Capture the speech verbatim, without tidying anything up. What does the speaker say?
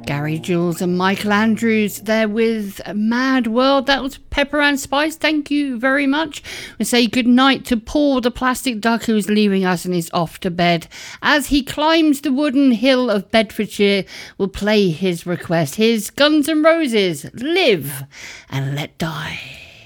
Gary Jules and Michael Andrews there with Mad World. That was Pepper and Spice. Thank you very much. We say good night to Paul the Plastic Duck, who's leaving us and is off to bed. As he climbs the wooden hill of Bedfordshire, we'll play his request. Here's Guns N' Roses, Live and Let Die.